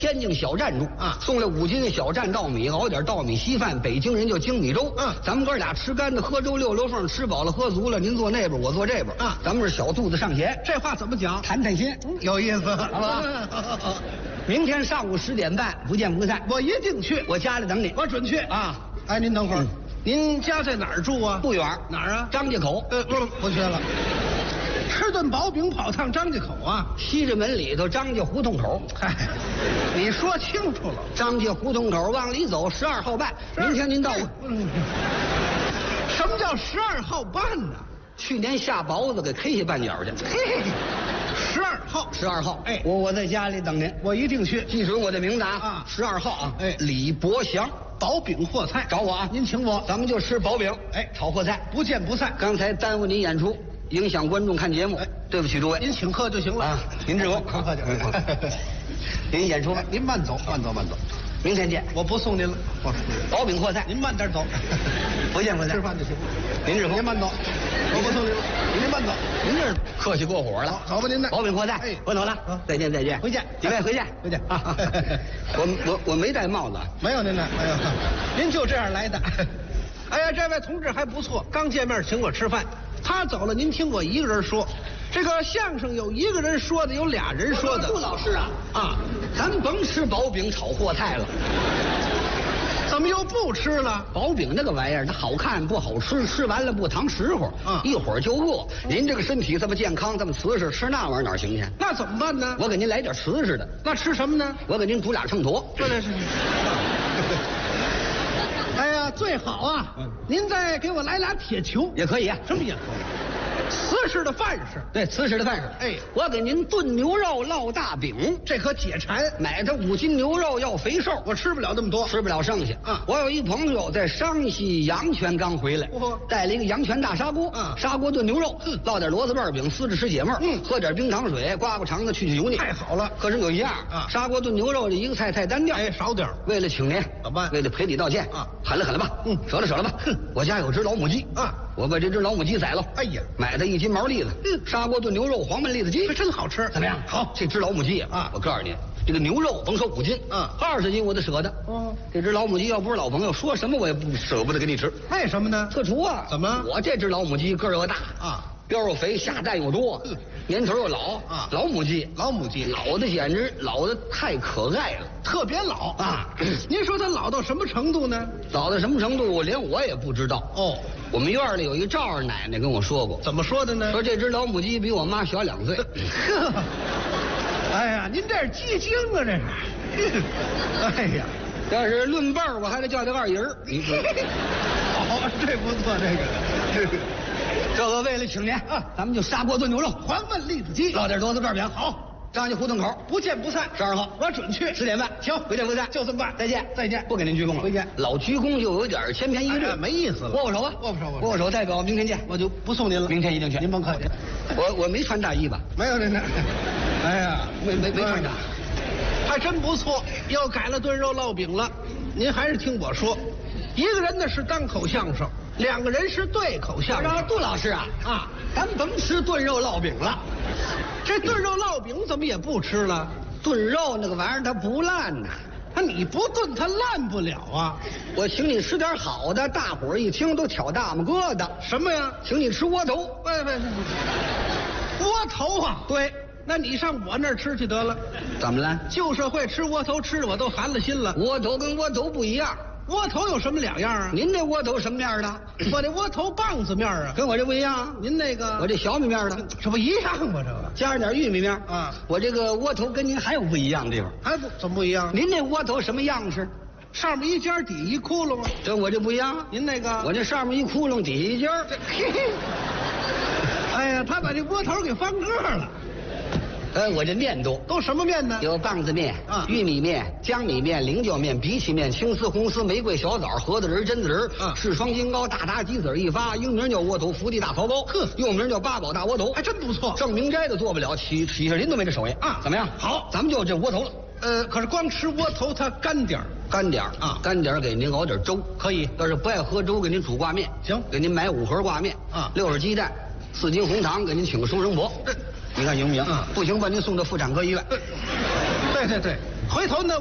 天津小站住啊， 送来5斤小站稻米，熬点稻米稀饭。北京人叫精米粥。咱们哥俩吃干的，喝粥溜溜缝，吃饱了喝足了。您坐那边，我坐这边啊。咱们是小肚子上前， 这话怎么讲？ 谈谈心， 有意思， 好不好？明天上午10点半，不见不散。 我一定去， 我家里等你， 我准去啊。 哎，您等会儿，您家在哪儿住啊？ 不远， 哪儿啊？ 张家口。 不去了。吃顿薄饼跑趟张家口啊？ 西直门里头张家胡同口。 嗨，你说清楚了。 张家胡同口往里走，12号半。明天您到。 什么叫12号半呢？ 去年下雹子给 K 下半角去。 嘿，12号。 哎，我在家里等您， 我一定去。 记准我的名字啊！12号啊！ 哎， 李伯祥， 薄饼货菜， 找我啊！ 您请我， 咱们就吃薄饼， 哎， 炒货菜， 不见不散。 刚才耽误您演出，影响观众看节目，对不起诸位。 您请客就行了啊！您治我， 客气。 您演出， 您慢走，慢走。 明天见。 我不送您了， 薄饼货菜， 您慢点走， 不见不散。 吃饭就行了。 您治您慢走，我不送您了，您慢走。 您这客气过火了。 走吧，您的薄饼货菜， 哎， 我走了，再见。 回见， 几位回见。我没戴帽子。 没有您的，没有，您就这样来的。哎呀，这位同志还不错，刚见面请我吃饭。他走了，您听我一个人说。这个相声有一个人说的，有俩人说的。 杜老师啊，咱甭吃薄饼炒货菜了。 怎么又不吃了？ 薄饼那个玩意儿，它好看不好吃，吃完了不糖实乎，一会儿就饿。您这个身体这么健康，这么瓷实，吃那玩意儿哪行去？ 那怎么办呢？ 我给您来点瓷实的。 那吃什么呢？ 我给您煮俩秤砣。 这是。哎呀，最好啊！您再给我来俩铁球也可以啊。 什么也可以？瓷实的饭食， 对，瓷实的饭食。 哎， 我给您炖牛肉烙大饼， 这可解馋。 买它5斤牛肉要肥瘦， 我吃不了那么多， 吃不了剩下。我有一朋友在山西阳泉刚回来，带了一个阳泉大砂锅，砂锅炖牛肉，烙点骡子瓣饼，撕着吃解闷，喝点冰糖水，刮刮肠子去油腻， 太好了。 可是有一样砂锅炖牛肉这一个菜太单调， 哎，少点。 为了请您怎么办？ 为了赔礼道歉狠了吧，舍了吧。我家有只老母鸡我把这只老母鸡宰了， 哎呀， 买的1斤毛栗子，砂锅炖牛肉，黄焖栗子鸡， 这真好吃。 怎么样？好，这只老母鸡我告诉你，这个牛肉甭说5斤，20斤我都舍得。这只老母鸡要不是老朋友，说什么我也不舍不得给你吃。 为什么呢？ 特殊啊！ 怎么？ 我这只老母鸡个儿又大膘又肥，下蛋又多，年头又老老母鸡老的简直老的太可爱了， 特别老您说它老到什么程度呢？ 老到什么程度，连我也不知道。我们院里有一赵二奶奶跟我说过， 怎么说的呢？ 说这只老母鸡比我妈小2岁。 哎呀，您这是鸡精啊，这是。哎呀， 要是论辈儿，我还得叫他2姨儿。你说， 好，这不错，这个。 这个为了请您咱们就砂锅炖牛肉， 黄焖栗子鸡， 烙点骡子瓣饼。好。张家胡同口不见不散 ，12号我准去 10点半。 行， 不见不散， 就这么办。 再见， 不给您鞠躬了。回见。 老鞠躬就有点千篇一律， 没意思了。 握手吧，握手，代表明天见。 我就不送您了， 明天一定去。 您甭客气。 我没穿大衣吧？ 没有您的。哎呀， 没穿大， 还真不错。又改了炖肉烙饼了。您还是听我说，一个人呢是单口相声，2个人是对口相声。 杜老师咱甭吃炖肉烙饼了。 这炖肉烙饼怎么也不吃了？ 炖肉那个玩意儿它不烂呐， 你不炖它烂不了啊。 我请你吃点好的，大伙儿一听都挑大拇疙瘩。 什么呀？ 请你吃窝头。 窝头啊？ 对， 那你上我那儿吃去得了。 怎么了？ 旧社会吃窝头吃的我都寒了心了。 窝头跟窝头不一样。 窝头有什么2样啊？ 您这窝头什么面的？ 我这窝头棒子面啊， 跟我这不一样。 您那个我这小米面的， 这不一样吗？这个加上点玉米面我这个窝头跟您还有不一样的地方。 还不怎么不一样？ 您这窝头什么样式？ 上面一尖，底一窟窿啊。 这我这不一样。 您那个我这上面一窟窿，底下一尖。 哎呀，他把这窝头给翻个了。 我这面都什么面呢？ 有棒子面玉米面、江米面、菱角面、荸荠面、青丝、红丝、玫瑰、小枣、核桃仁、榛子仁、赤双金糕、大达鸡子一发，英名叫窝头，福地大槽糕，又名叫八宝大窝头， 还真不错。 郑明斋都做不了，起士林都没这手艺怎么样？ 好， 咱们就这窝头了。 可是光吃窝头它干点干点给您熬点粥可以。 要是不爱喝粥，给您煮挂面行， 给您买5盒挂面6盒鸡蛋，4斤红糖，给您请个收生婆。你看行不行？不行把您送到妇产科医院。 对， 回头呢。